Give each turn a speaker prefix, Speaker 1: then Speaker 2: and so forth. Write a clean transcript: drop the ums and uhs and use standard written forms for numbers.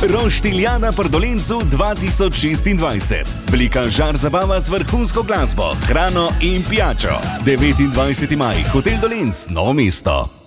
Speaker 1: Roštiljana pri Dolencu 2026. Velika žar zabava z vrhunsko glasbo, hrano in pijačo. 29. maj, Hotel Dolenc, Novo mesto.